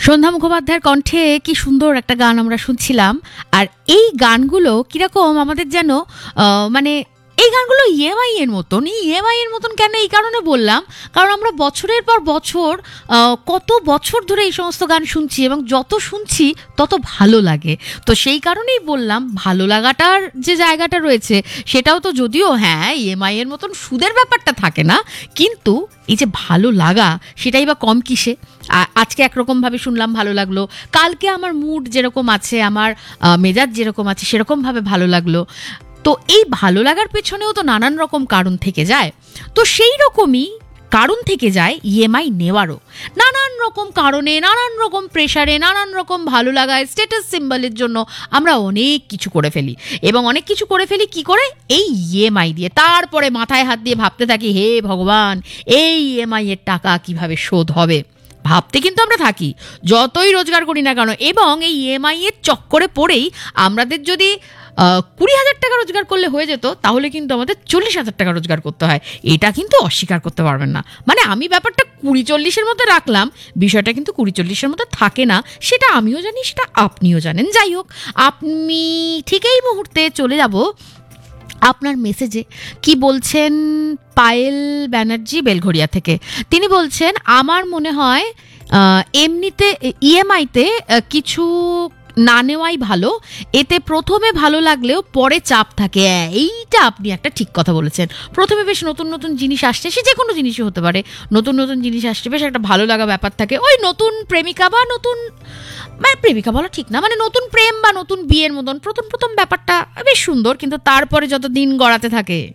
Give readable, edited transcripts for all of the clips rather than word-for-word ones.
সন্ধ্যা মুখোপাধ্যায়ের কণ্ঠে কি সুন্দর একটা গান আমরা শুনছিলাম। আর এই গানগুলো কিরকম আমাদের যেন মানে এই গানগুলো ইএমআই এর মতন। এই ইএমআই এর মতন কেন এই কারণে বললাম, কারণ আমরা বছরের পর বছর কত বছর ধরে এই সমস্ত গান শুনছি এবং যত শুনছি তত ভালো লাগে। তো সেই কারণেই বললাম, ভালো লাগাটার যে জায়গাটা রয়েছে সেটাও তো, যদিও হ্যাঁ ইএমআই এর মতন সুদের ব্যাপারটা থাকে না, কিন্তু এই যে ভালো লাগা সেটাই বা কম কিসে। আজকে একরকমভাবে শুনলাম ভালো লাগলো, কালকে আমার মুড যেরকম আছে, আমার মেজাজ যেরকম আছে সেরকমভাবে ভালো লাগলো। তো এই ভালো লাগার পেছনেও তো নানান রকম কারণ থেকে যায়। তো সেই রকমই কারণ থেকে যায় ইএমআই নেওয়ারও। নানান রকম কারণে, নানান রকম প্রেশারে, নানান রকম ভালো লাগায়, স্ট্যাটাস সিম্বলের জন্য আমরা অনেক কিছু করে ফেলি। এবং অনেক কিছু করে ফেলি কি করে? এই ইএমআই দিয়ে। তারপরে মাথায় হাত দিয়ে ভাবতে থাকি, হে ভগবান, এই ইএমআই এর টাকা কিভাবে শোধ হবে। ভাবতে কিন্তু আমরা থাকি যতই রোজগার করি না কেন। এবং এই ইএমআই এর চক্করে পড়েই আমাদের যদি 20,000 টাকা রোজগার করলে হয়ে যেত, তাহলে কিন্তু আমাদের 40,000 টাকা রোজগার করতে হয়। এটা কিন্তু অস্বীকার করতে পারবেন না। মানে আমি ব্যাপারটা 20-40-এর মধ্যে রাখলাম, বিষয়টা কিন্তু 20-40-এর মধ্যে থাকে না, সেটা আমিও জানি, সেটা আপনিও জানেন। যাই হোক, আপনি ঠিক এই মুহূর্তে চলে যাব আপনার মেসেজে। কি বলছেন পায়েল ব্যানার্জি বেলঘরিয়া থেকে? তিনি বলছেন, আমার মনে হয় এমনিতে ইএমআইতে কিছু না নেওয়াই ভালো, এতে প্রথমে ভালো লাগলেও পরে চাপ থাকে। এইটা আপনি একটা ঠিক কথা বলেছেন। প্রথমে বেশ নতুন নতুন জিনিস আসছে, সে যে কোনো জিনিসই হতে পারে, নতুন নতুন জিনিস আসছে, বেশ একটা ভালো লাগা ব্যাপার থাকে। ওই নতুন প্রেমিকা বা নতুন, মানে প্রেমিকা বলা ঠিক না, মানে নতুন প্রেম বা নতুন বিয়ের মতন প্রথম প্রথম ব্যাপারটা বেশ সুন্দর, কিন্তু তারপরে যত দিন গড়াতে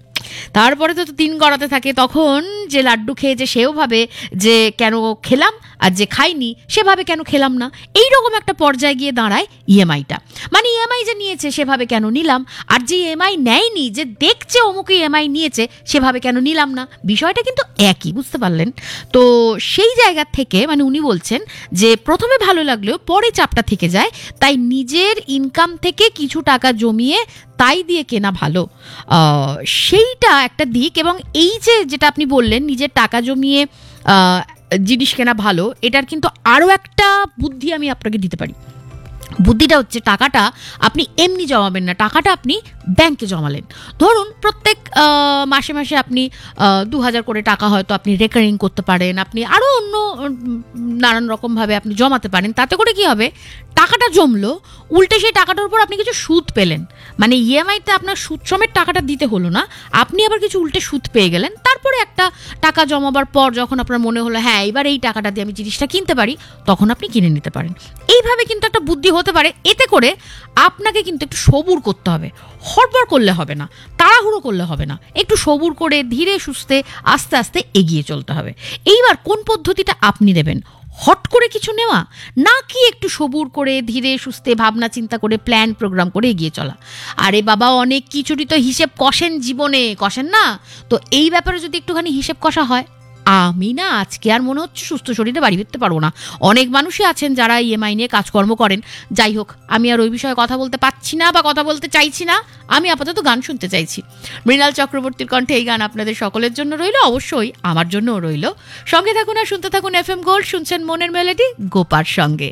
থাকে তখন যে লাড্ডু খেয়েছে সেও ভাবে যে কেন খেলাম, আর যে খাইনি সেভাবে কেন খেলাম না। এইরকম একটা পর্যায়ে গিয়ে দাঁড়ায় ইএমআইটা। মানে ইএমআই যে নিয়েছে সেভাবে কেন নিলাম, আর যে ইএমআই নেয়নি, যে দেখছে অমুকে ইএমআই নিয়েছে, সেভাবে কেন নিলাম না। বিষয়টা কিন্তু একই, বুঝতে পারলেন তো? সেই জায়গা থেকে মানে উনি বলছেন যে প্রথমে ভালো লাগলেও পরে চাপটা থেকে যায়, তাই নিজের ইনকাম থেকে কিছু টাকা জমিয়ে তাই দিয়ে কেনা ভালো। সেইটা একটা দিক। এবং এই যে যেটা আপনি বললেন নিজের টাকা জমিয়ে জিনিস কেনা ভালো, এটার কিন্তু আরও একটা বুদ্ধি আমি আপনাকে দিতে পারি। বুদ্ধিটা হচ্ছে, টাকাটা আপনি এমনি জমাবেন না, টাকাটা আপনি ব্যাংকে জমালেন। ধরুন প্রত্যেক মাসে মাসে আপনি 2,000 করে টাকা হয়তো আপনি রেকারিং করতে পারেন, আপনি আরও অন্য নানান রকমভাবে আপনি জমাতে পারেন। তাতে করে কি হবে, টাকাটা জমলো, উল্টে সেই টাকাটার উপর আপনি কিছু সুদ পেলেন। মানে ইএমআইতে আপনার সুদ সমেত টাকাটা দিতে হলো না, আপনি আবার কিছু উল্টে সুদ পেয়ে গেলেন। তারপরে একটা টাকা জমাবার পর যখন আপনার মনে হলো হ্যাঁ এবার এই টাকাটা দিয়ে আমি জিনিসটা কিনতে পারি, তখন আপনি কিনে নিতে পারেন। এইভাবে কিন্তু একটা বুদ্ধি হতে পারে। এতে করে আপনাকে কিন্তু একটু সবুর করতে হবে, হড়বড় করলে হবে না, তাড়াহুড়ো করলে হবে না, একটু সবুর করে ধীরে সুস্থে আস্তে আস্তে এগিয়ে চলতে হবে। এইবার কোন পদ্ধতিটা আপনি দেবেন? হট করে কিছু নেওয়া, নাকি একটু সবুর করে ধীরে সুস্থে ভাবনা চিন্তা করে প্ল্যান প্রোগ্রাম করে এগিয়ে চলা? আরে বাবা, অনেক কিছুরই তো হিসেব কষেন, জীবনে কষেন না? তো এই ব্যাপারে যদি একটুখানি হিসেব কষা হয়, আমি না আজকে আর মনে হচ্ছে সুস্থ শরীরে বাড়ি ফিরতে পারবো না। অনেক মানুষই আছেন যারা ইএমআই নিয়ে কাজকর্ম করেন। যাই হোক, আমি আর ওই বিষয়ে কথা বলতে পারছি না বা কথা বলতে চাইছি না। আমি আপাতত গান শুনতে চাইছি। মৃণাল চক্রবর্তীর কণ্ঠে এই গান আপনাদের সকলের জন্য রইল, অবশ্যই আমার জন্যও রইল। সঙ্গে থাকুন আর শুনতে থাকুন এফএম গোল্ড। শুনছেন মনের মেলোডি গোপার সঙ্গে।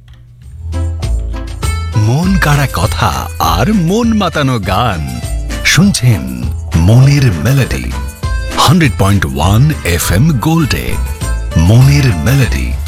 মন কাড়া কথা আর মন মাতানো গান শুনছেন মনের মেলোডি 100.1 FM গোল্ডে। মনের মেলোডি।